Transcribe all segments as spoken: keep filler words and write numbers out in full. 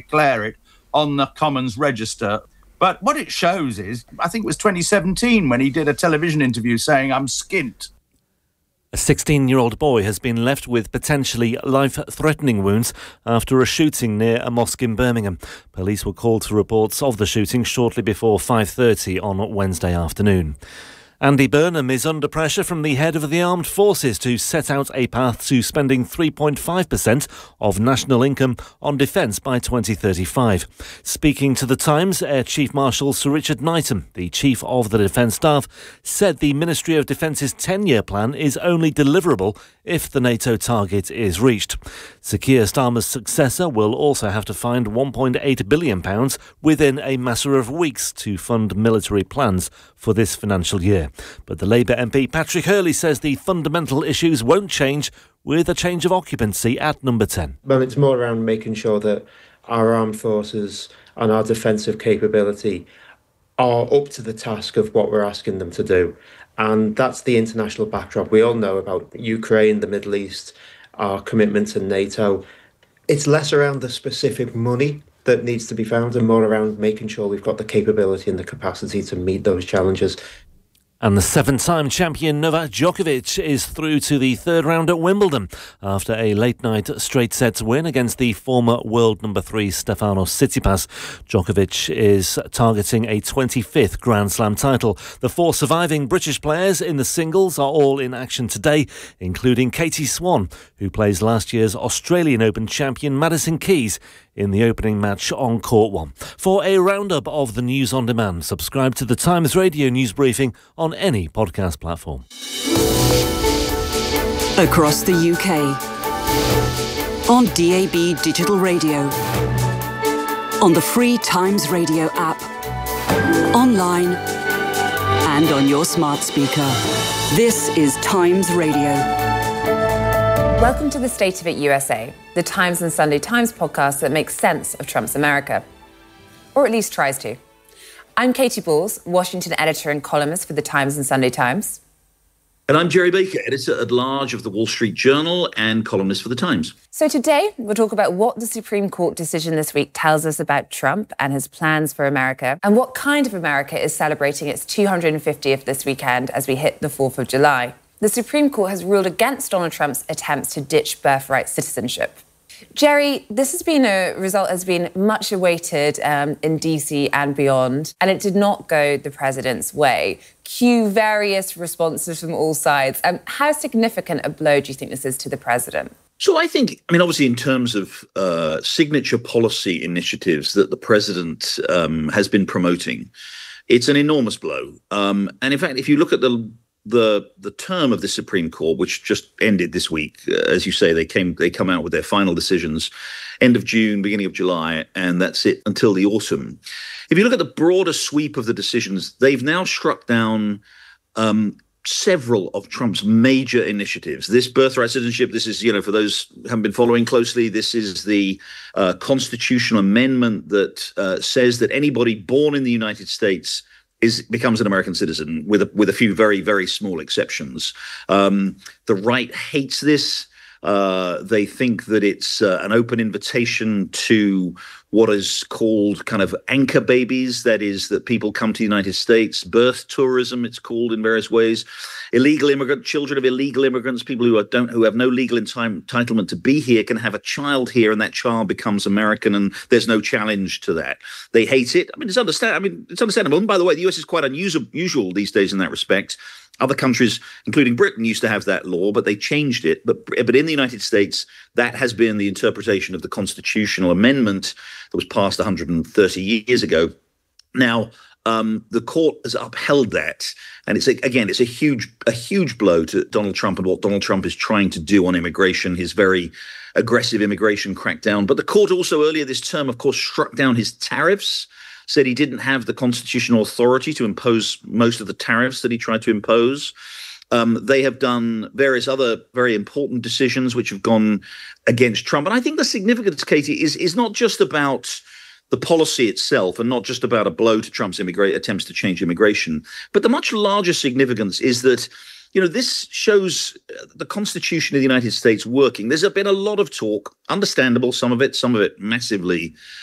declare it on the Commons Register. But what it shows is, I think it was twenty seventeen when he did a television interview saying, I'm skint. A sixteen-year-old boy has been left with potentially life-threatening wounds after a shooting near a mosque in Birmingham. Police were called to reports of the shooting shortly before five thirty on Wednesday afternoon. Andy Burnham is under pressure from the head of the armed forces to set out a path to spending three point five percent of national income on defence by twenty thirty-five. Speaking to The Times, Air Chief Marshal Sir Richard Knighton, the Chief of the Defence Staff, said the Ministry of Defence's ten-year plan is only deliverable if the NATO target is reached. Sir Keir Starmer's successor will also have to find one point eight billion pounds within a matter of weeks to fund military plans for this financial year. But the Labour M P Patrick Hurley says the fundamental issues won't change with a change of occupancy at number ten. Well, it's more around making sure that our armed forces and our defensive capability are up to the task of what we're asking them to do. And that's the international backdrop. We all know about Ukraine, the Middle East, our commitment to NATO. It's less around the specific money that needs to be found and more around making sure we've got the capability and the capacity to meet those challenges. And the seven-time champion Novak Djokovic is through to the third round at Wimbledon after a late-night straight-sets win against the former world number three Stefanos Tsitsipas. Djokovic is targeting a twenty-fifth Grand Slam title. The four surviving British players in the singles are all in action today, including Katie Swan, who plays last year's Australian Open champion Madison Keys in the opening match on Court one. For a roundup of the news on demand, subscribe to the Times Radio News Briefing on any podcast platform. Across the U K, on D A B Digital Radio, on the free Times Radio app, online and on your smart speaker. This is Times Radio. Welcome to the State of It U S A, the Times and Sunday Times podcast that makes sense of Trump's America. Or at least tries to. I'm Katie Balls, Washington editor and columnist for the Times and Sunday Times. And I'm Jerry Baker, editor-at-large of the Wall Street Journal and columnist for the Times. So today, we'll talk about what the Supreme Court decision this week tells us about Trump and his plans for America, and what kind of America is celebrating its two hundred fiftieth this weekend as we hit the fourth of July. The Supreme Court has ruled against Donald Trump's attempts to ditch birthright citizenship. Jerry, this has been a result has been much awaited um, in D C and beyond, and it did not go the president's way. Cue various responses from all sides. Um, how significant a blow do you think this is to the president? So I think, I mean, obviously in terms of uh, signature policy initiatives that the president um, has been promoting, it's an enormous blow. Um, and in fact, if you look at the The the term of the Supreme Court, which just ended this week, uh, as you say, they came they come out with their final decisions end of June, beginning of July, and that's it until the autumn. If you look at the broader sweep of the decisions, they've now struck down um, several of Trump's major initiatives. This birthright citizenship, this is, you know, for those who haven't been following closely, this is the uh, constitutional amendment that uh, says that anybody born in the United States is becomes an American citizen, with a, with a few very, very small exceptions. Um, the right hates this. Uh, they think that it's uh, an open invitation to what is called kind of anchor babies. That is, that people come to the United States, birth tourism, it's called in various ways. Illegal immigrant, children of illegal immigrants, people who are, don't who have no legal enti- entitlement to be here can have a child here, and that child becomes American, and there's no challenge to that. They hate it. I mean, it's understand. I mean, it's understandable. And by the way, the U S is quite unusual usual these days in that respect. Other countries, including Britain, used to have that law, but they changed it. But but in the United States, that has been the interpretation of the constitutional amendment that was passed one hundred thirty years ago. Now, um, the court has upheld that, and it's a, again, it's a huge a huge blow to Donald Trump and what Donald Trump is trying to do on immigration, his very aggressive immigration crackdown. But the court also earlier this term, of course, struck down his tariffs. Said he didn't have the constitutional authority to impose most of the tariffs that he tried to impose. Um, they have done various other very important decisions which have gone against Trump. And I think the significance, Katie, is, is not just about the policy itself and not just about a blow to Trump's immigra- attempts to change immigration, but the much larger significance is that, you know, this shows the Constitution of the United States working. There's been a lot of talk, understandable, some of it, some of it massively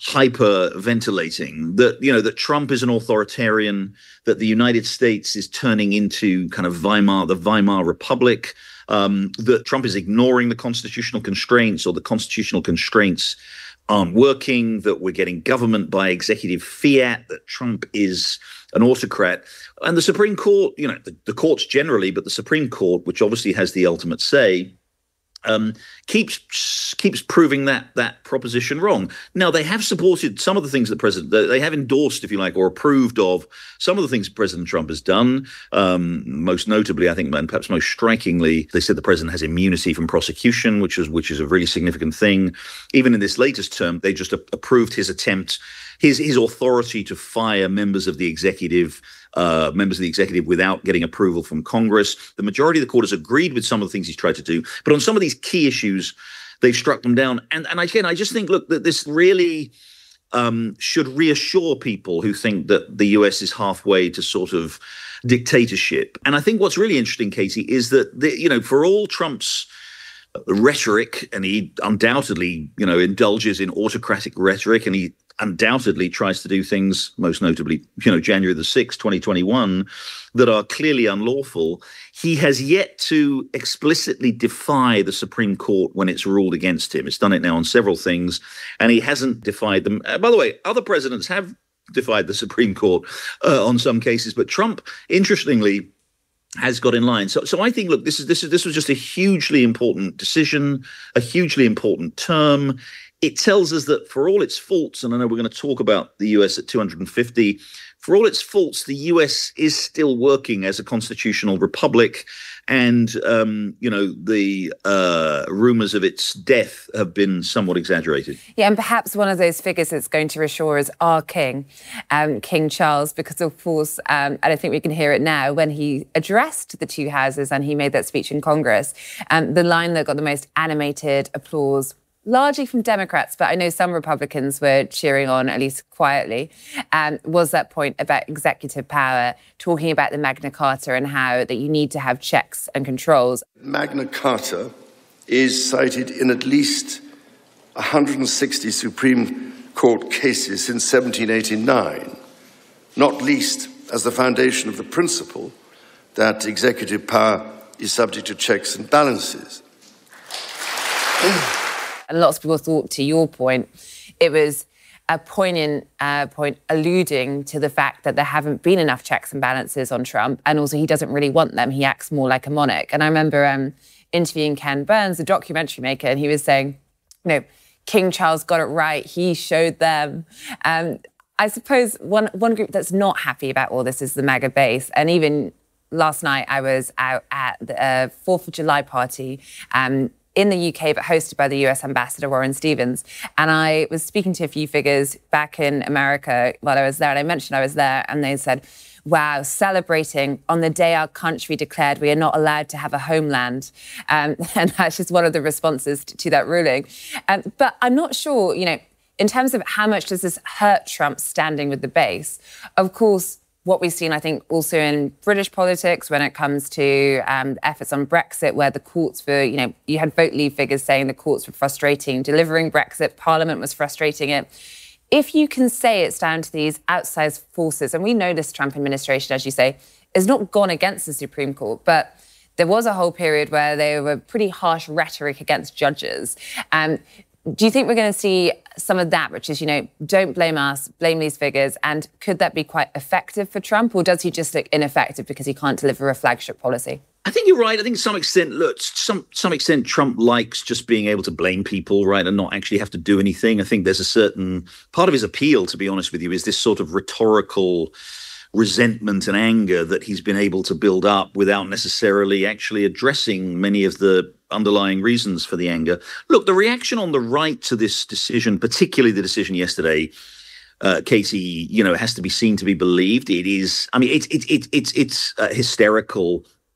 hyperventilating that, you know, that Trump is an authoritarian, that the United States is turning into kind of Weimar, the Weimar Republic, um, that Trump is ignoring the constitutional constraints, or the constitutional constraints aren't working, that we're getting government by executive fiat, that Trump is an autocrat. And the Supreme Court, you know, the, the courts generally, but the Supreme Court, which obviously has the ultimate say, Um, keeps keeps proving that that proposition wrong. Now, they have supported some of the things that President, they have endorsed, if you like, or approved of some of the things President Trump has done. Um, most notably, I think, and perhaps most strikingly, they said the president has immunity from prosecution, which is which is a really significant thing. Even in this latest term, they just a- approved his attempt, his his authority to fire members of the executive. Uh, members of the executive without getting approval from Congress. The majority of the court has agreed with some of the things he's tried to do, but on some of these key issues, they've struck them down. And and again, I just think, look, that this really um, should reassure people who think that the U S is halfway to sort of dictatorship. And I think what's really interesting, Katie, is that, the, you know, for all Trump's rhetoric, and he undoubtedly, you know, indulges in autocratic rhetoric, and he undoubtedly tries to do things, most notably, you know, January the sixth, twenty twenty-one, that are clearly unlawful. He has yet to explicitly defy the Supreme Court when it's ruled against him. It's done it now on several things, and he hasn't defied them. Uh, by the way, other presidents have defied the Supreme Court uh, on some cases, but Trump, interestingly, has got in line. So, so I think, look, this is this is this was just a hugely important decision, a hugely important term. It tells us that for all its faults, and I know we're going to talk about the U S at two hundred fifty, for all its faults, the U S is still working as a constitutional republic. And, um, you know, the uh, rumors of its death have been somewhat exaggerated. Yeah, and perhaps one of those figures that's going to reassure is our king, um, King Charles, because, of course, um, and I think we can hear it now, when he addressed the two houses and he made that speech in Congress, um, the line that got the most animated applause, largely from Democrats, but I know some Republicans were cheering on, at least quietly, um, was that point about executive power, talking about the Magna Carta and how that you need to have checks and controls. Magna Carta is cited in at least one hundred sixty Supreme Court cases since seventeen eighty-nine, not least as the foundation of the principle that executive power is subject to checks and balances. And lots of people thought, to your point, it was a poignant uh, point alluding to the fact that there haven't been enough checks and balances on Trump, and also he doesn't really want them. He acts more like a monarch. And I remember um, interviewing Ken Burns, the documentary maker, and he was saying, you know, King Charles got it right. He showed them. Um, I suppose one one group that's not happy about all this is the MAGA base. And even last night, I was out at the uh, fourth of July party um, in the U K, but hosted by the U S Ambassador Warren Stevens. And I was speaking to a few figures back in America while I was there, and I mentioned I was there, and they said, wow, celebrating on the day our country declared we are not allowed to have a homeland. Um, and that's just one of the responses to, to that ruling. Um, but I'm not sure, you know, in terms of how much does this hurt Trump's standing with the base? Of course, what we've seen, I think, also in British politics when it comes to um, efforts on Brexit, where the courts were, you know, you had vote leave figures saying the courts were frustrating delivering Brexit, Parliament was frustrating it. If you can say it's down to these outsized forces, and we know this Trump administration, as you say, has not gone against the Supreme Court, but there was a whole period where they were pretty harsh rhetoric against judges. Um, Do you think we're going to see some of that, which is, you know, don't blame us, blame these figures? And could that be quite effective for Trump, or does he just look ineffective because he can't deliver a flagship policy? I think you're right. I think to some extent, look, some some extent, Trump likes just being able to blame people, right, and not actually have to do anything. I think there's a certain part of his appeal, to be honest with you, is this sort of rhetorical resentment and anger that he's been able to build up without necessarily actually addressing many of the underlying reasons for the anger. Look, the reaction on the right to this decision, particularly the decision yesterday, uh, Katie, you know, has to be seen to be believed. It is, I mean, it's it's it's it's it's uh, hysterical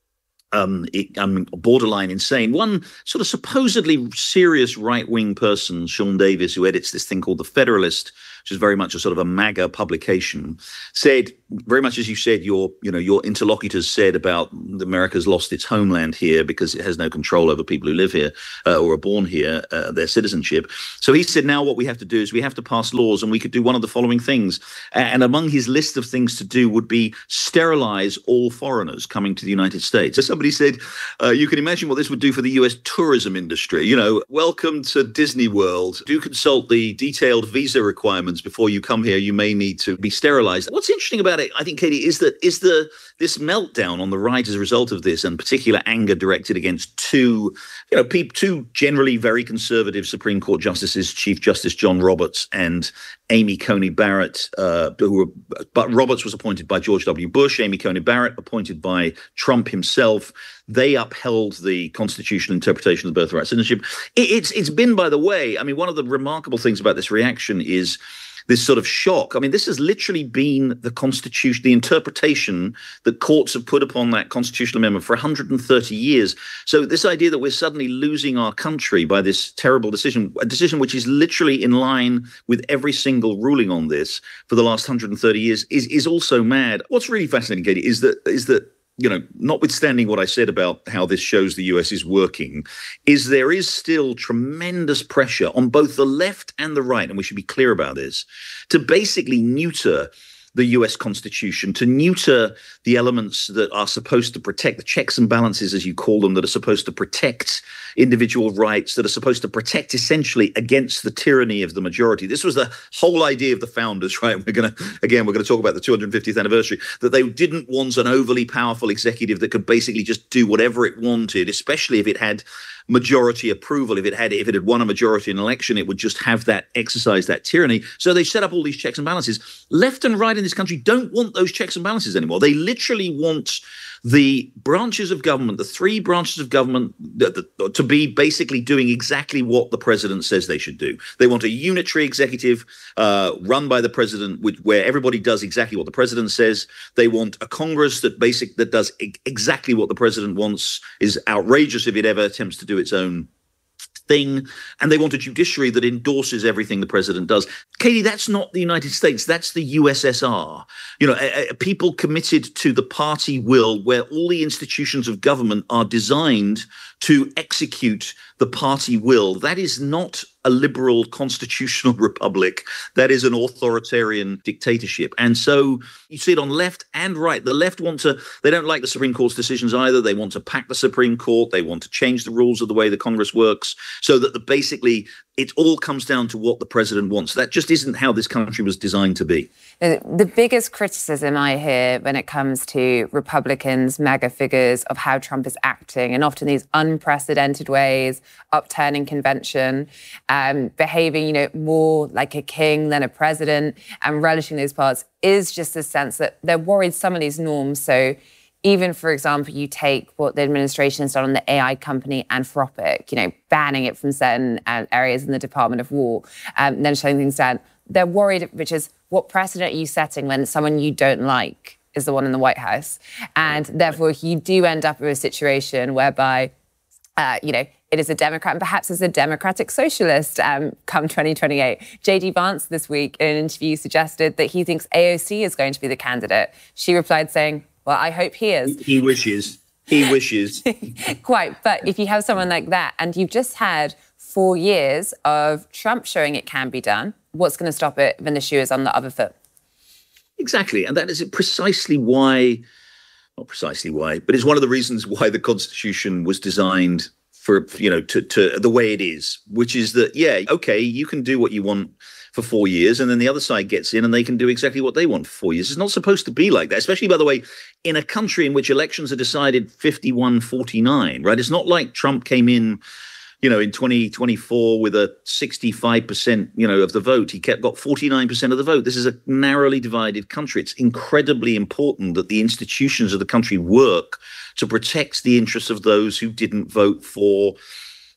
Um, it, um, borderline insane. One sort of supposedly serious right-wing person, Sean Davis, who edits this thing called The Federalist, which is very much a sort of a MAGA publication, said, very much as you said, your you know your interlocutors said about America's lost its homeland here because it has no control over people who live here uh, or are born here, uh, their citizenship. So he said, now what we have to do is we have to pass laws, and we could do one of the following things. And among his list of things to do would be sterilize all foreigners coming to the United States. So somebody said, uh, you can imagine what this would do for the U S tourism industry. You know, welcome to Disney World. Do consult the detailed visa requirements before you come here. You may need to be sterilized. What's interesting about it, I think, Katie, is that is the this meltdown on the right as a result of this, and particular anger directed against two, you know, people, two generally very conservative Supreme Court justices, Chief Justice John Roberts and Amy Coney Barrett, uh, who were, but Roberts was appointed by George W. Bush, Amy Coney Barrett appointed by Trump himself. They upheld the constitutional interpretation of the birthright citizenship. It, it's it's been, by the way, I mean, one of the remarkable things about this reaction is this sort of shock. I mean, this has literally been the Constitution, the interpretation that courts have put upon that constitutional amendment for one hundred thirty years. So this idea that we're suddenly losing our country by this terrible decision, a decision which is literally in line with every single ruling on this for the last one hundred thirty years, is is also mad. What's really fascinating, Katie, is that is that you know, notwithstanding what I said about how this shows the U S is working, is there is still tremendous pressure on both the left and the right, and we should be clear about this, to basically neuter the U S Constitution, to neuter the elements that are supposed to protect the checks and balances, as you call them, that are supposed to protect individual rights, that are supposed to protect essentially against the tyranny of the majority. This was the whole idea of the founders, right? We're going to, again, we're going to talk about the two hundred fiftieth anniversary, that they didn't want an overly powerful executive that could basically just do whatever it wanted, especially if it had majority approval. If it had, if it had won a majority in an election, it would just have that, exercise that tyranny. So they set up all these checks and balances. Left and right in this country don't want those checks and balances anymore. They literally want the branches of government, the three branches of government, the, the, to be basically doing exactly what the president says they should do. They want a unitary executive uh, run by the president, which, where everybody does exactly what the president says. They want a Congress that basic that does e- exactly what the president wants, is outrageous if it ever attempts to do its own thing. And they want a judiciary that endorses everything the president does. Katie, that's not the United States. That's the U S S R. You know, a, a people committed to the party will, where all the institutions of government are designed to execute the party will. That is not a liberal constitutional republic. That is an authoritarian dictatorship. And so you see it on left and right. The left want to, they don't like the Supreme Court's decisions either. They want to pack the Supreme Court. They want to change the rules of the way the Congress works so that the, basically it all comes down to what the president wants. That just isn't how this country was designed to be. The biggest criticism I hear when it comes to Republicans, MAGA figures, of how Trump is acting, and often these unprecedented ways, upturning convention, um, behaving, you know, more like a king than a president, and relishing those parts, is just a sense that they're worried some of these norms. So even, for example, you take what the administration has done on the A I company Anthropic, you know, banning it from certain uh, areas in the Department of War, um, then shutting things down. They're worried, which is, what precedent are you setting when someone you don't like is the one in the White House? And therefore, you do end up with a situation whereby, uh, you know, it is a Democrat, and perhaps as a democratic socialist um, come twenty twenty-eight. J D Vance this week in an interview suggested that he thinks A O C is going to be the candidate. She replied saying, well, I hope he is. He wishes. He wishes. Quite. But if you have someone like that, and you've just had four years of Trump showing it can be done, what's going to stop it when the shoe is on the other foot? Exactly. And that is precisely why, not precisely why, but it's one of the reasons why the Constitution was designed for, you know, to, to the way it is, which is that, yeah, OK, you can do what you want for four years and then the other side gets in and they can do exactly what they want for four years. It's not supposed to be like that, especially, by the way, in a country in which elections are decided fifty-one forty-nine, right? It's not like Trump came in, you know, in twenty twenty-four with a sixty-five percent, you know, of the vote. He kept got forty-nine percent of the vote. This is a narrowly divided country. It's incredibly important that the institutions of the country work to protect the interests of those who didn't vote for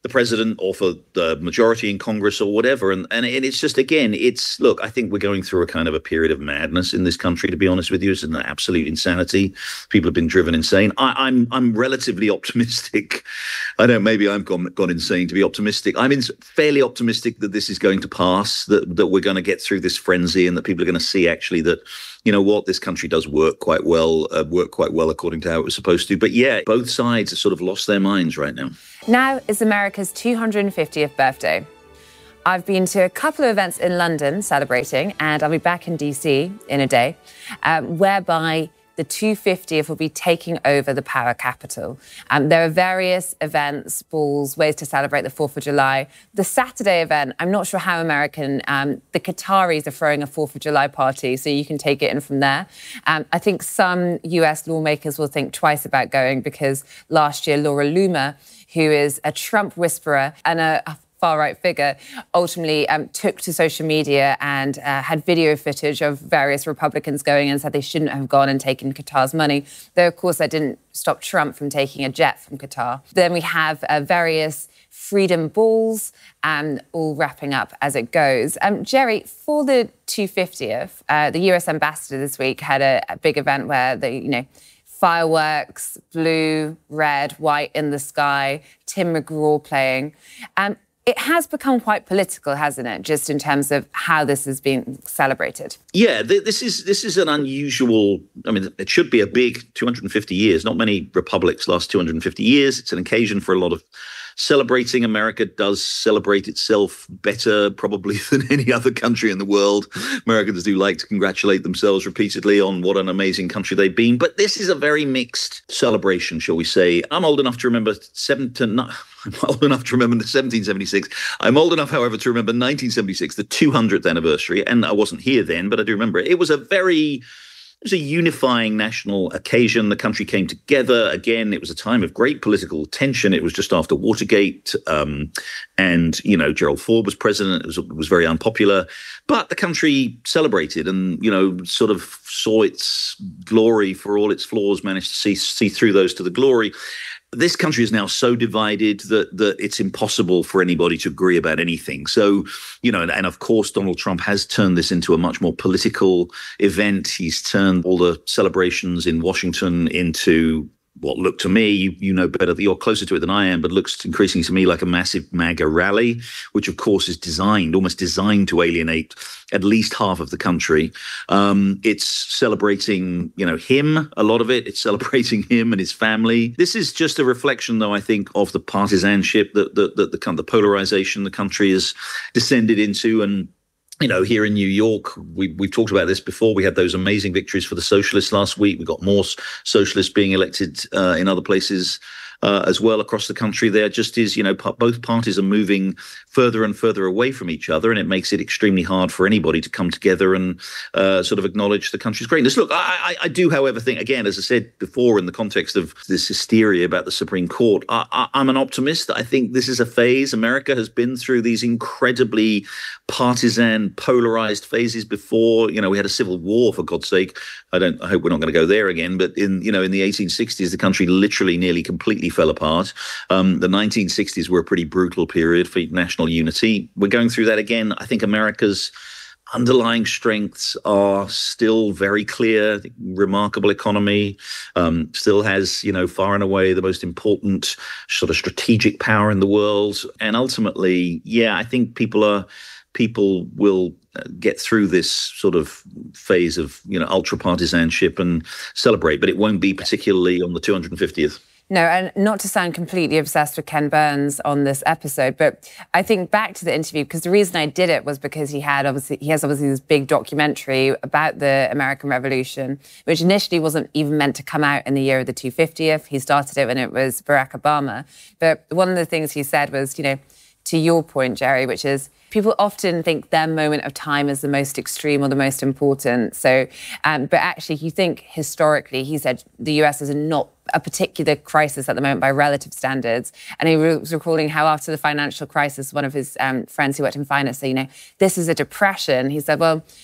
the president or for the majority in Congress or whatever. And, and it's just, again, it's, look, I think we're going through a kind of a period of madness in this country, to be honest with you. It's an absolute insanity. People have been driven insane. I, I'm I'm relatively optimistic. I know maybe I've gone, gone insane to be optimistic. I'm in, fairly optimistic that this is going to pass, that, that we're going to get through this frenzy and that people are going to see actually that, you know what, this country does work quite well, uh, work quite well according to how it was supposed to. But yeah, both sides have sort of lost their minds right now. Now is America's two hundred fiftieth birthday. I've been to a couple of events in London celebrating, and I'll be back in D C in a day, um, whereby the two hundred fiftieth will be taking over the power capital. Um, there are various events, balls, ways to celebrate the fourth of July. The Saturday event, I'm not sure how American, um, the Qataris are throwing a fourth of July party, so you can take it in from there. Um, I think some U S lawmakers will think twice about going because last year, Laura Loomer, who is a Trump whisperer and a, a far-right figure, ultimately um, took to social media and uh, had video footage of various Republicans going and said they shouldn't have gone and taken Qatar's money. Though, of course, that didn't stop Trump from taking a jet from Qatar. Then we have uh, various freedom balls, um, all wrapping up as it goes. Um, Jerry, for the two hundred fiftieth, uh, the U S ambassador this week had a, a big event where the, you know, fireworks, blue, red, white in the sky, Tim McGraw playing. Um, It has become quite political, hasn't it, just in terms of how this is being celebrated? Yeah, th- this is this is an unusual, I mean, it should be a big two hundred fifty years. Not many republics last two hundred fifty years. It's an occasion for a lot of celebrating. America does celebrate itself better probably than any other country in the world. Americans do like to congratulate themselves repeatedly on what an amazing country they've been. But this is a very mixed celebration, shall we say. I'm old enough to remember seven to nine. I'm old enough to remember seventeen seventy-six. I'm old enough, however, to remember nineteen seventy-six, the two hundredth anniversary. And I wasn't here then, but I do remember it. It was a very... It was a unifying national occasion. The country came together. Again, it was a time of great political tension. It was just after Watergate. Um, and, you know, Gerald Ford was president. It was, it was very unpopular. But the country celebrated and, you know, sort of saw its glory for all its flaws, managed to see, see through those to the glory. This country is now so divided that that it's impossible for anybody to agree about anything. So, you know, and, and of course, Donald Trump has turned this into a much more political event. He's turned all the celebrations in Washington into what looked to me, you, you know better, you're closer to it than I am, but looks increasingly to me like a massive MAGA rally, which of course is designed, almost designed to alienate at least half of the country. Um, it's celebrating, you know, him, a lot of it. It's celebrating him and his family. This is just a reflection, though, I think, of the partisanship that, that, that the kind of the polarization the country has descended into. And you know, here in New York, we, we've talked about this before. We had those amazing victories for the socialists last week. We got more socialists being elected uh, in other places uh, as well across the country. There just is, you know, p- both parties are moving further and further away from each other, and it makes it extremely hard for anybody to come together and uh, sort of acknowledge the country's greatness. Look, I, I, I do, however, think, again, as I said before, in the context of this hysteria about the Supreme Court, I, I, I'm an optimist. I think this is a phase. America has been through these incredibly partisan, polarized phases before. You know, we had a civil war, for God's sake. I don't. I hope we're not going to go there again. But in, you know, in the eighteen sixties, the country literally nearly completely fell apart. Um, the nineteen sixties were a pretty brutal period for national unity. We're going through that again. I think America's underlying strengths are still very clear. Remarkable economy, um, still has, you know, far and away the most important sort of strategic power in the world. And ultimately, yeah, I think people are people will get through this sort of phase of, you know, ultra partisanship and celebrate, but it won't be particularly on the two hundred fiftieth. No, and not to sound completely obsessed with Ken Burns on this episode, but I think back to the interview, because the reason I did it was because he had obviously he has obviously this big documentary about the American Revolution, which initially wasn't even meant to come out in the year of the two hundred fiftieth. He started it when it was Barack Obama. But one of the things he said was, you know, to your point, Jerry, which is people often think their moment of time is the most extreme or the most important. So, um, but actually, you think historically, he said the U S is not a particular crisis at the moment by relative standards. And he was recalling how after the financial crisis, one of his um, friends who worked in finance said, you know, this is a depression. He said, well,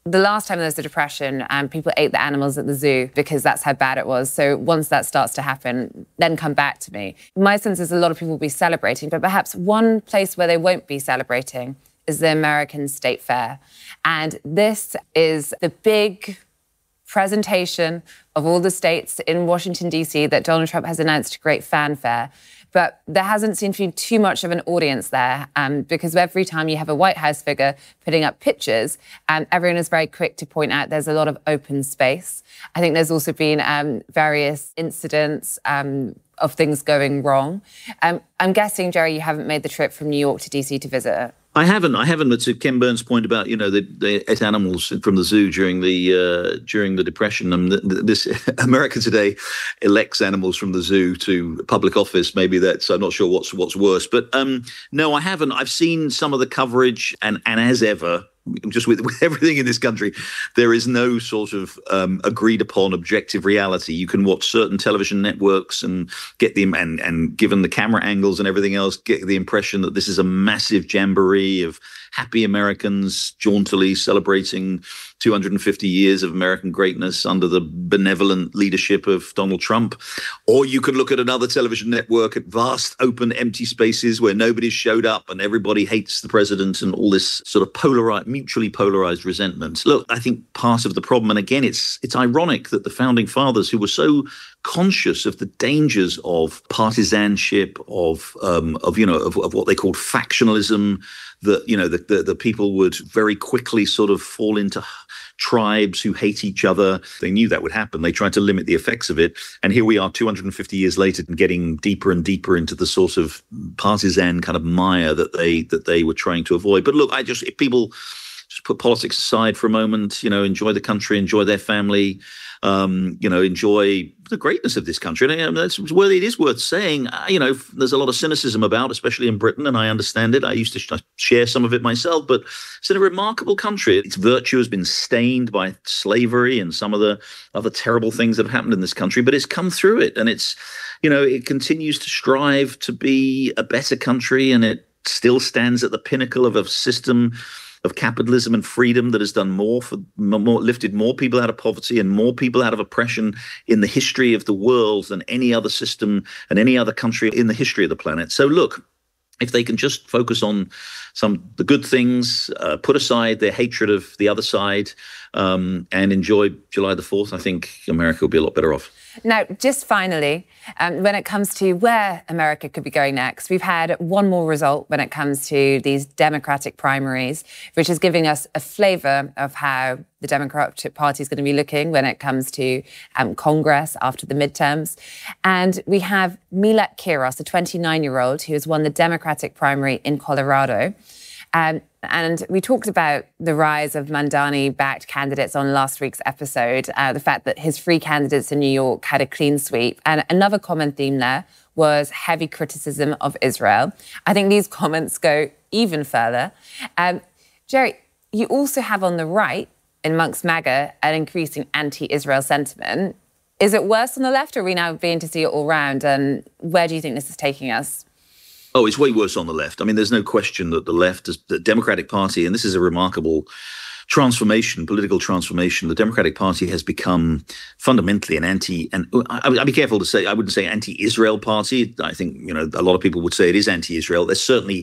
The last time there was a depression, um, people ate the animals at the zoo because that's how bad it was. So once that starts to happen, then come back to me. My sense is a lot of people will be celebrating, but perhaps one place where they won't be celebrating is the American State Fair. And this is the big presentation of all the states in Washington, D C that Donald Trump has announced to great fanfare. But there hasn't seemed to be too much of an audience there um, because every time you have a White House figure putting up pictures, um, everyone is very quick to point out there's a lot of open space. I think there's also been um, various incidents um, of things going wrong. Um, I'm guessing, Jerry, you haven't made the trip from New York to D C to visit it. I haven't. I haven't. But to Ken Burns' point about, you know, they, they ate animals from the zoo during the uh, during the Depression, and this America today elects animals from the zoo to public office. Maybe that's, I'm not sure what's what's worse. But um, no, I haven't. I've seen some of the coverage, and and as ever, just with, with everything in this country, there is no sort of um, agreed upon objective reality. You can watch certain television networks and get the and and given the camera angles and everything else, get the impression that this is a massive jamboree of happy Americans jauntily celebrating two hundred fifty years of American greatness under the benevolent leadership of Donald Trump. Or you could look at another television network at vast open empty spaces where nobody's showed up and everybody hates the president and all this sort of polarized, mutually polarized resentment. Look, I think part of the problem, and again, it's it's ironic that the founding fathers, who were so conscious of the dangers of partisanship, of um, of you know of, of what they called factionalism, that you know the, the the people would very quickly sort of fall into tribes who hate each other. They knew that would happen. They tried to limit the effects of it. And here we are two hundred fifty years later and getting deeper and deeper into the sort of partisan kind of mire that they that they were trying to avoid. But look, I just, if people just put politics aside for a moment, you know, enjoy the country, enjoy their family, um, you know, enjoy the greatness of this country. And that's where it is worth saying, uh, you know, there's a lot of cynicism about, especially in Britain, and I understand it. I used to sh- share some of it myself, but it's a remarkable country. Its virtue has been stained by slavery and some of the other terrible things that have happened in this country, but it's come through it. And it's, you know, it continues to strive to be a better country, and it still stands at the pinnacle of a system of capitalism and freedom that has done more for more, lifted more people out of poverty and more people out of oppression in the history of the world than any other system and any other country in the history of the planet. So look, if they can just focus on some the good things, uh, put aside their hatred of the other side, um, and enjoy July the fourth, I think America will be a lot better off. Now, just finally, um, when it comes to where America could be going next, we've had one more result when it comes to these Democratic primaries, which is giving us a flavour of how the Democratic Party is going to be looking when it comes to um, Congress after the midterms. And we have Millet Quiros, a twenty-nine-year-old who has won the Democratic primary in Colorado. Um, and we talked about the rise of Mamdani-backed candidates on last week's episode, uh, the fact that his free candidates in New York had a clean sweep. And another common theme there was heavy criticism of Israel. I think these comments go even further. Um, Jerry, you also have on the right, amongst MAGA, an increasing anti-Israel sentiment. Is it worse on the left, or are we now beginning to see it all round? And where do you think this is taking us? Oh, it's way worse on the left. I mean, there's no question that the left, the Democratic Party, and this is a remarkable transformation, political transformation. The Democratic Party has become fundamentally an anti, and I'd be careful to say, I wouldn't say anti-Israel party. I think, you know, a lot of people would say it is anti-Israel. They're certainly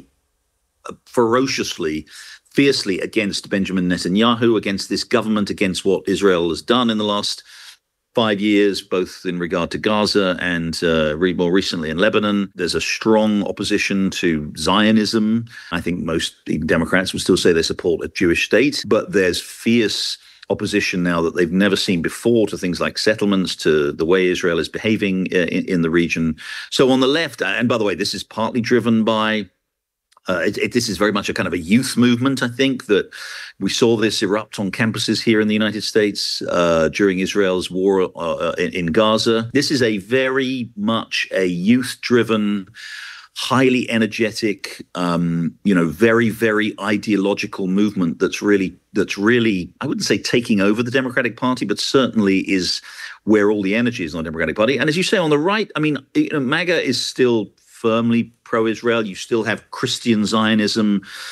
ferociously, fiercely against Benjamin Netanyahu, against this government, against what Israel has done in the last five years, both in regard to Gaza and uh, more recently in Lebanon. There's a strong opposition to Zionism. I think most Democrats would still say they support a Jewish state, but there's fierce opposition now that they've never seen before to things like settlements, to the way Israel is behaving in, in the region. So on the left, and by the way, this is partly driven by Uh, it, it, this is very much a kind of a youth movement, I think, that we saw this erupt on campuses here in the United States uh, during Israel's war uh, in, in Gaza. This is a very much a youth-driven, highly energetic, um, you know, very, very ideological movement that's really, that's really, I wouldn't say taking over the Democratic Party, but certainly is where all the energy is on the Democratic Party. And as you say, on the right, I mean, you know, MAGA is still firmly pro-Israel. You still have Christian Zionism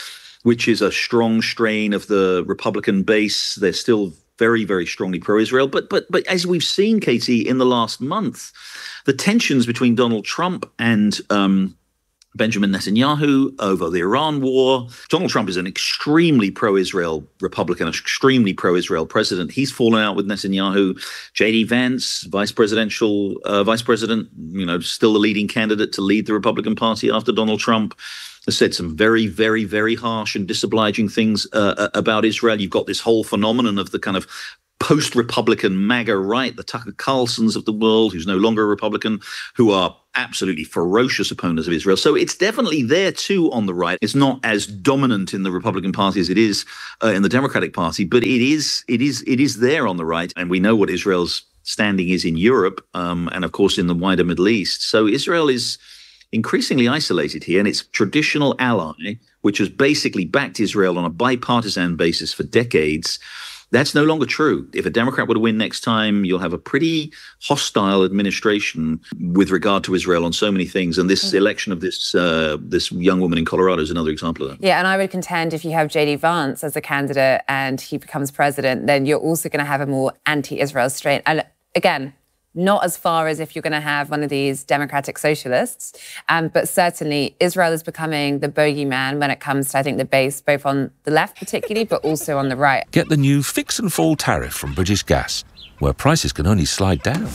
which is a strong strain of the Republican base. They're still very, very strongly pro-Israel. But but but as we've seen, Katie, in the last month, the tensions between Donald Trump and um, Benjamin Netanyahu over the Iran war. Donald Trump is an extremely pro-Israel Republican, extremely pro-Israel president. He's fallen out with Netanyahu. J D Vance, vice presidential, uh, vice president, you know, still the leading candidate to lead the Republican Party after Donald Trump, has said some very, very, very harsh and disobliging things uh, about Israel. You've got this whole phenomenon of the kind of post-Republican MAGA right, the Tucker Carlsons of the world, who's no longer a Republican, who are absolutely ferocious opponents of Israel. So it's definitely there too on the right. It's not as dominant in the Republican Party as it is uh, in the Democratic Party, but it is, it is, it is there on the right. And we know what Israel's standing is in Europe um, and, of course, in the wider Middle East. So Israel is increasingly isolated here, and its traditional ally, which has basically backed Israel on a bipartisan basis for decades, that's no longer true. If a Democrat were to win next time, you'll have a pretty hostile administration with regard to Israel on so many things. And this mm-hmm. election of this uh, this young woman in Colorado is another example of that. Yeah, and I would contend if you have J D Vance as a candidate and he becomes president, then you're also going to have a more anti-Israel strain. And again, not as far as if you're going to have one of these democratic socialists, um, but certainly Israel is becoming the bogeyman when it comes to, I think, the base, both on the left particularly, but also on the right. Get the new Fix and Fall tariff from British Gas, where prices can only slide down.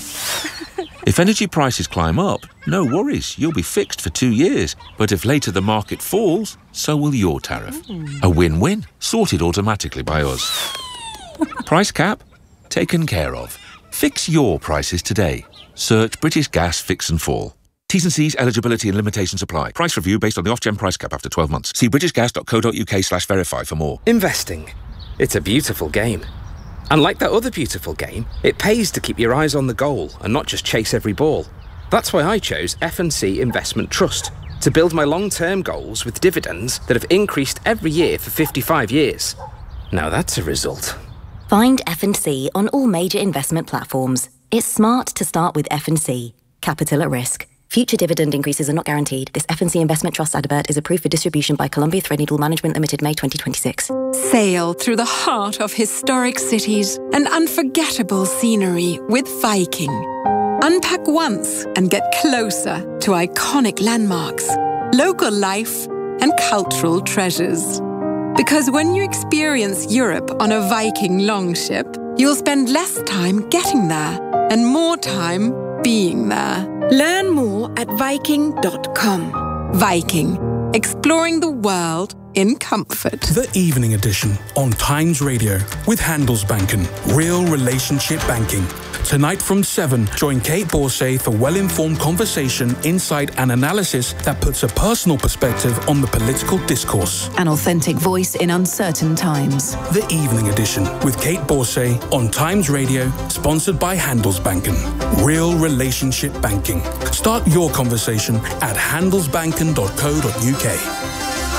If energy prices climb up, no worries, you'll be fixed for two years. But if later the market falls, so will your tariff. Mm. A win-win, sorted automatically by us. Price cap, taken care of. Fix your prices today. Search British Gas Fix and Fall. T's and C's, eligibility and limitations apply. Price review based on the Ofgem price cap after twelve months. See britishgas.co.uk slash verify for more. Investing. It's a beautiful game. And like that other beautiful game, it pays to keep your eyes on the goal and not just chase every ball. That's why I chose F and C Investment Trust to build my long-term goals with dividends that have increased every year for fifty-five years. Now that's a result. Find F and C on all major investment platforms. It's smart to start with F and C. Capital at risk. Future dividend increases are not guaranteed. This F and C Investment Trust advert is approved for distribution by Columbia Threadneedle Management Limited, May twenty twenty-six. Sail through the heart of historic cities and unforgettable scenery with Viking. Unpack once and get closer to iconic landmarks, local life, and cultural treasures. Because when you experience Europe on a Viking longship, you'll spend less time getting there and more time being there. Learn more at Viking dot com. Viking, exploring the world in comfort. The Evening Edition on Times Radio with Handelsbanken, real relationship banking. Tonight from seven, join Kate Borsay for well-informed conversation, insight and analysis that puts a personal perspective on the political discourse. An authentic voice in uncertain times. The Evening Edition with Kate Borsay on Times Radio, sponsored by Handelsbanken. Real relationship banking. Start your conversation at handelsbanken dot co dot uk.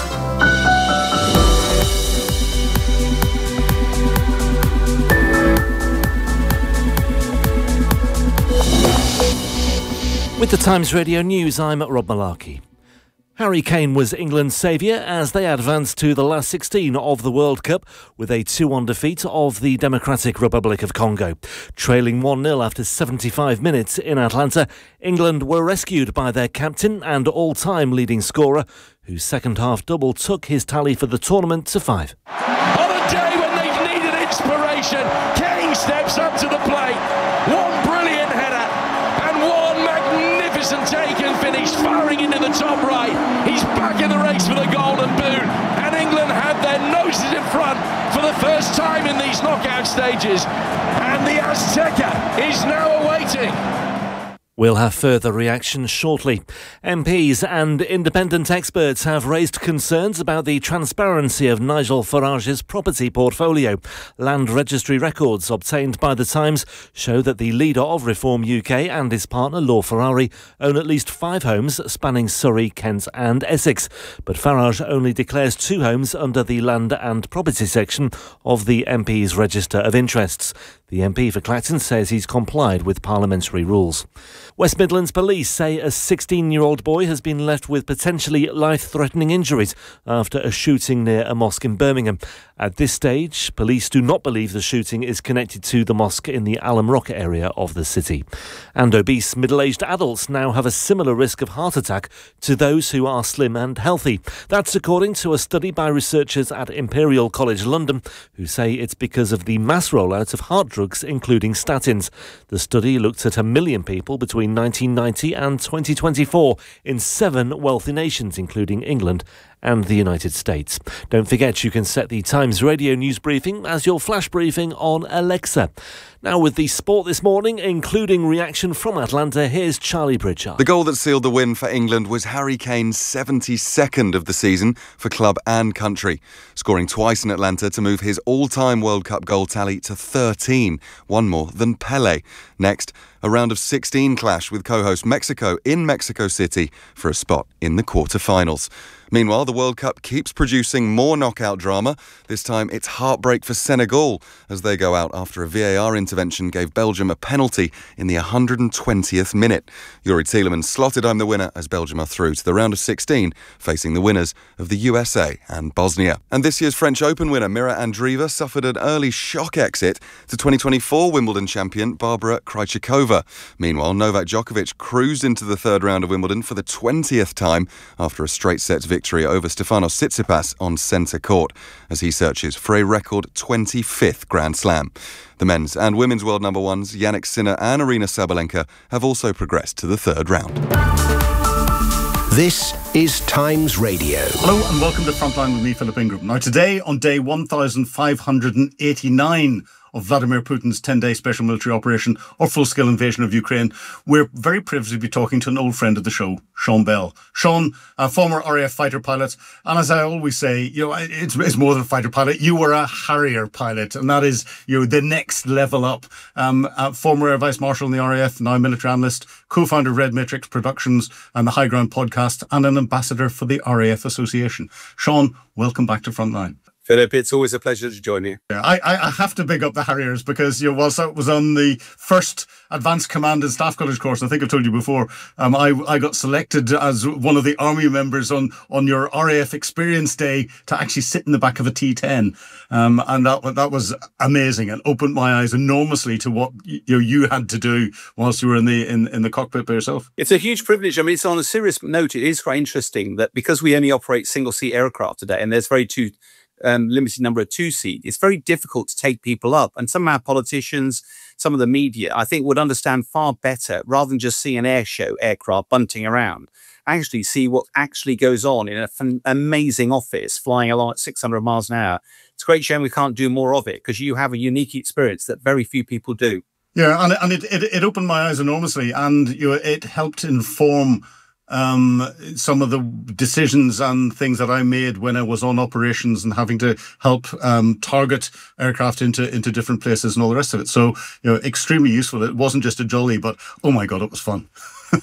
With the Times Radio News, I'm Rob Malarkey. Harry Kane was England's saviour as they advanced to the last sixteen of the World Cup with a two one defeat of the Democratic Republic of Congo. Trailing one nil after seventy-five minutes in Atlanta, England were rescued by their captain and all-time leading scorer, whose second-half double took his tally for the tournament to five. On a day when they've needed inspiration, Kane steps up to the plate. One brilliant header and one magnificent take and finish, firing into the top right. He's back in the race for the Golden Boot, and England have their noses in front for the first time in these knockout stages. And the Azteca is now awaiting. We'll have further reactions shortly. M Ps and independent experts have raised concerns about the transparency of Nigel Farage's property portfolio. Land registry records obtained by The Times show that the leader of Reform U K and his partner Law Ferrari own at least five homes spanning Surrey, Kent and Essex. But Farage only declares two homes under the Land and Property section of the M P's Register of Interests. The M P for Clacton says he's complied with parliamentary rules. West Midlands Police say a sixteen-year-old boy has been left with potentially life-threatening injuries after a shooting near a mosque in Birmingham. At this stage, police do not believe the shooting is connected to the mosque in the Alum Rock area of the city. And obese middle-aged adults now have a similar risk of heart attack to those who are slim and healthy. That's according to a study by researchers at Imperial College London, who say it's because of the mass rollout of heart drugs, including statins. The study looked at a million people between nineteen ninety and twenty twenty-four in seven wealthy nations, including England and the United States. Don't forget you can set the Times Radio news briefing as your flash briefing on Alexa. Now with the sport this morning, including reaction from Atlanta, here's Charlie Pritchard. The goal that sealed the win for England was Harry Kane's seventy-second of the season for club and country, scoring twice in Atlanta to move his all-time World Cup goal tally to thirteen, one more than Pelé. Next, a round of sixteen clash with co-host Mexico in Mexico City for a spot in the quarter-finals. Meanwhile, the World Cup keeps producing more knockout drama. This time it's heartbreak for Senegal as they go out after a V A R intervention gave Belgium a penalty in the one hundred twentieth minute. Yuri Tielemans slotted home the winner as Belgium are through to the round of sixteen, facing the winners of the U S A and Bosnia. And this year's French Open winner Mira Andreeva suffered an early shock exit to twenty twenty-four Wimbledon champion Barbara Krejcikova. Meanwhile, Novak Djokovic cruised into the third round of Wimbledon for the twentieth time after a straight sets victory over Stefanos Tsitsipas on centre court as he searches for a record twenty-fifth Grand Slam. The men's and women's world number ones Jannik Sinner and Aryna Sabalenka have also progressed to the third round. This is Times Radio. Hello and welcome to Frontline with me, Philip Ingram. Now today, on day one thousand five hundred eighty-nine of Vladimir Putin's ten-day special military operation or full-scale invasion of Ukraine, we're very privileged to be talking to an old friend of the show, Sean Bell. Sean, a former R A F fighter pilot, and as I always say, you know, it's, it's more than a fighter pilot. You were a Harrier pilot, and that is, you know, the next level up. Um, uh, former Air Vice Marshal in the R A F, now military analyst, co-founder of Red Matrix Productions and the High Ground podcast, and an ambassador for the R A F Association. Sean, welcome back to Frontline. Philip, it's always a pleasure to join you. Yeah, I, I have to big up the Harriers because, you know, whilst I was on the first Advanced Command and Staff College course, I think I've told you before, um, I, I got selected as one of the Army members on, on your R A F Experience Day to actually sit in the back of a T ten. Um, and that that was amazing and opened my eyes enormously to what you know, you had to do whilst you were in the in, in the cockpit by yourself. It's a huge privilege. I mean, it's on a serious note. It is quite interesting that because we only operate single-seat aircraft today, and there's very two Um, limited number of two-seat, it's very difficult to take people up. And some of our politicians, some of the media, I think would understand far better, rather than just see an air show aircraft bunting around, actually see what actually goes on in an amazing office flying along at six hundred miles an hour. It's a great shame we can't do more of it because you have a unique experience that very few people do. Yeah, and, and it, it, it opened my eyes enormously, and you know, it helped inform Um, some of the decisions and things that I made when I was on operations and having to help um, target aircraft into into different places and all the rest of it. So, you know, extremely useful. It wasn't just a jolly, but oh my God, it was fun.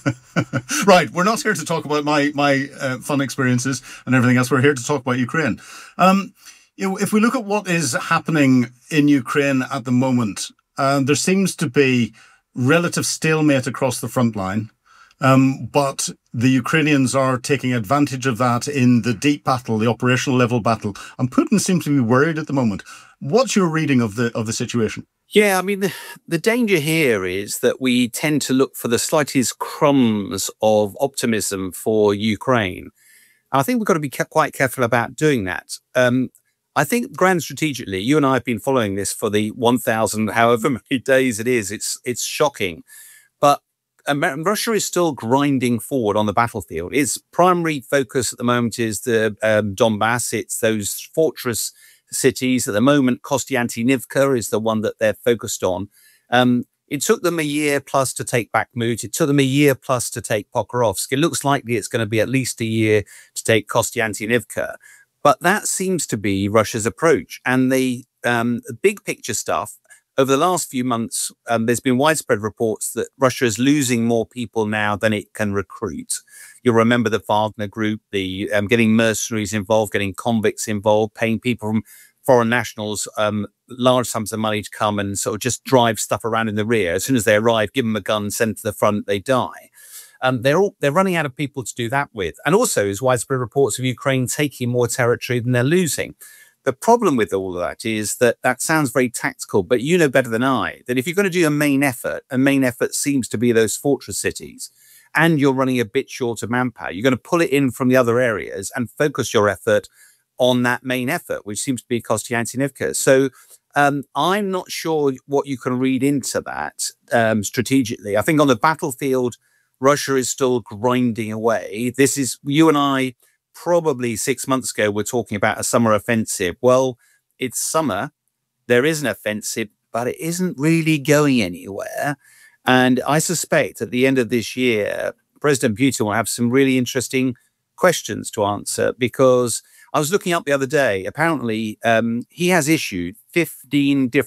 Right, we're not here to talk about my my uh, fun experiences and everything else. We're here to talk about Ukraine. Um, you know, if we look at what is happening in Ukraine at the moment, uh, there seems to be relative stalemate across the front line. Um, but the Ukrainians are taking advantage of that in the deep battle, the operational level battle. And Putin seems to be worried at the moment. What's your reading of the of the situation? Yeah, I mean, the, the danger here is that we tend to look for the slightest crumbs of optimism for Ukraine. And I think we've got to be ca- quite careful about doing that. Um, I think grand strategically, you and I have been following this for the one thousand, however many days it is. It's, it's shocking. But Russia is still grinding forward on the battlefield. Its primary focus at the moment is the um, Donbass. It's those fortress cities. At the moment, Kostiantynivka is the one that they're focused on. Um, it took them a year plus to take Bakhmut. It took them a year plus to take Pokrovsk. It looks likely it's going to be at least a year to take Kostiantynivka. But that seems to be Russia's approach. And the um, big picture stuff, over the last few months, um, there's been widespread reports that Russia is losing more people now than it can recruit. You'll remember the Wagner group, the um, getting mercenaries involved, getting convicts involved, paying people from foreign nationals um, large sums of money to come and sort of just drive stuff around in the rear. As soon as they arrive, give them a gun, send to the front, they die. Um, they're all they're running out of people to do that with. And also, there's widespread reports of Ukraine taking more territory than they're losing. The problem with all of that is that that sounds very tactical, but you know better than I that if you're going to do a main effort, a main effort seems to be those fortress cities, and you're running a bit short of manpower, you're going to pull it in from the other areas and focus your effort on that main effort, which seems to be Kostyantynivka. So um, I'm not sure what you can read into that um, strategically. I think on the battlefield, Russia is still grinding away. This is, you and I, probably six months ago, we're talking about a summer offensive. Well, it's summer. There is an offensive, but it isn't really going anywhere. And I suspect at the end of this year, President Putin will have some really interesting questions to answer, because I was looking up the other day, apparently um, he has issued fifteen different